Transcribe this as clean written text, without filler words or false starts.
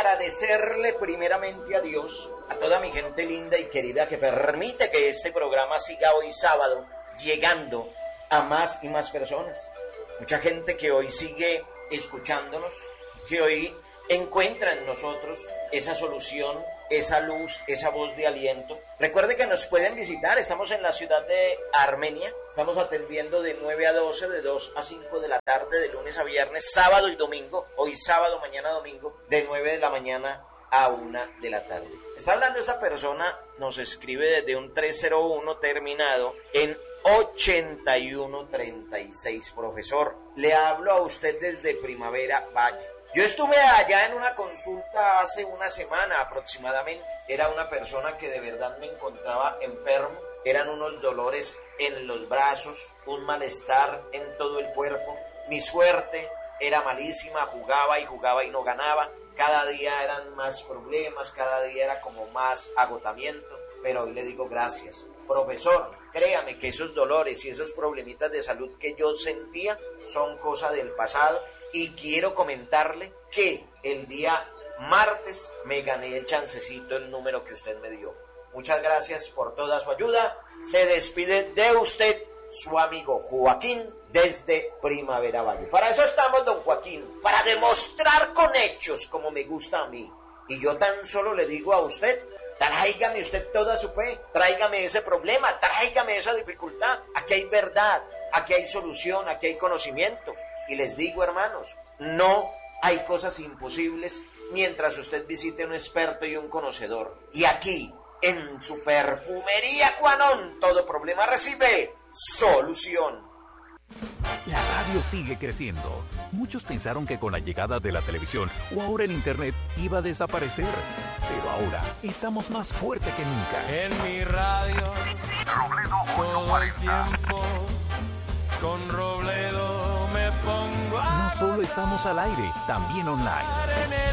agradecerle primeramente a Dios, a toda mi gente linda y querida que permite que este programa siga hoy sábado llegando a más y más personas. Mucha gente que hoy sigue escuchándonos, que hoy encuentra en nosotros esa solución, esa luz, esa voz de aliento. Recuerde que nos pueden visitar, estamos en la ciudad de Armenia, estamos atendiendo de 9 a 12, de 2 a 5 de la tarde, de lunes a viernes, sábado y domingo, hoy sábado, mañana domingo, de 9 de la mañana a 1 de la tarde. Está hablando esta persona, nos escribe desde un 301 terminado en 8136, profesor. Le hablo a usted desde Primavera Valle. Yo estuve allá en una consulta hace una semana aproximadamente. Era una persona que de verdad me encontraba enfermo. Eran unos dolores en los brazos, un malestar en todo el cuerpo. Mi suerte era malísima, jugaba y no ganaba. Cada día eran más problemas, cada día era como más agotamiento. Pero hoy le digo gracias. Profesor, créame que esos dolores y esos problemitas de salud que yo sentía son cosa del pasado. Y quiero comentarle que el día martes me gané el chancecito, el número que usted me dio. Muchas gracias por toda su ayuda. Se despide de usted su amigo Joaquín desde Primavera Valle. Para eso estamos, don Joaquín, para demostrar con hechos como me gusta a mí. Y yo tan solo le digo a usted, tráigame usted toda su fe, tráigame ese problema, tráigame esa dificultad. Aquí hay verdad, aquí hay solución, aquí hay conocimiento. Y les digo, hermanos, no hay cosas imposibles mientras usted visite a un experto y un conocedor. Y aquí, en su perfumería Cuanón, todo problema recibe solución. La radio sigue creciendo. Muchos pensaron que con la llegada de la televisión o ahora el internet iba a desaparecer. Pero ahora estamos más fuerte que nunca. En mi radio, Robledo todo el tiempo, con Robledo me pongo a... No solo estamos al aire, también online.